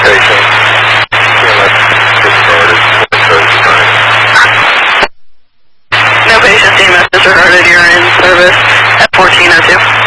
patient. CMS disregarded. No patient CMS disregarded. You're in service at 1402.